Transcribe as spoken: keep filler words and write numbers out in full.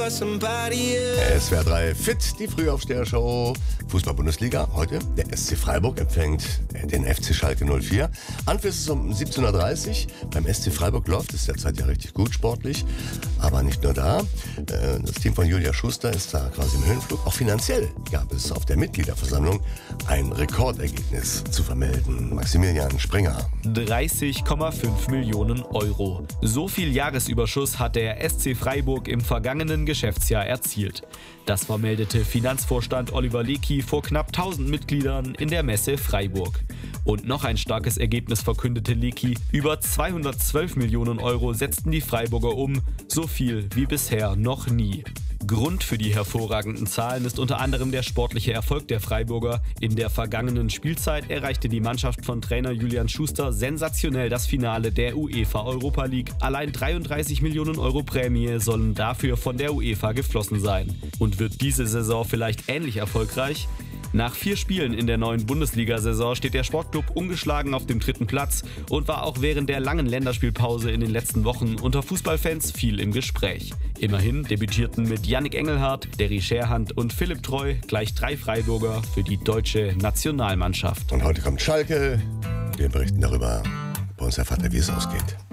somebody else. S W R drei Fit, die Frühaufsteher-Show. Fußball-Bundesliga. Heute der S C Freiburg empfängt den F C Schalke null vier. Anpfiff ist um siebzehn Uhr dreißig. Beim S C Freiburg läuft es derzeit ja richtig gut sportlich. Aber nicht nur da. Das Team von Julia Schuster ist da quasi im Höhenflug. Auch finanziell gab es auf der Mitgliederversammlung ein Rekordergebnis zu vermelden. Maximilian Springer. dreißig Komma fünf Millionen Euro. So viel Jahresüberschuss hat der S C Freiburg im vergangenen Geschäftsjahr erzielt. Das vermeldete Finanzvorstand Oliver Lecky vor knapp tausend Mitgliedern in der Messe Freiburg. Und noch ein starkes Ergebnis verkündete Lecky. Über zweihundertzwölf Millionen Euro setzten die Freiburger um, so viel wie bisher noch nie. Grund für die hervorragenden Zahlen ist unter anderem der sportliche Erfolg der Freiburger. In der vergangenen Spielzeit erreichte die Mannschaft von Trainer Julian Schuster sensationell das Finale der UEFA Europa League. Allein dreiunddreißig Millionen Euro Prämie sollen dafür von der UEFA geflossen sein. Und wird diese Saison vielleicht ähnlich erfolgreich? Nach vier Spielen in der neuen Bundesliga-Saison steht der Sportclub ungeschlagen auf dem dritten Platz und war auch während der langen Länderspielpause in den letzten Wochen unter Fußballfans viel im Gespräch. Immerhin debütierten mit Yannick Engelhardt, Derry Scherhand und Philipp Treu gleich drei Freiburger für die deutsche Nationalmannschaft. Und heute kommt Schalke. Wir berichten darüber. Bei uns erfahrt ihr, wie es ausgeht.